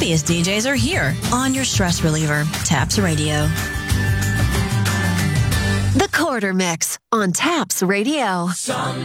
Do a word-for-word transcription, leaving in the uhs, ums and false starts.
happiest D Js are here on your stress reliever, Taps Radio. The Quarter Mix on Taps Radio.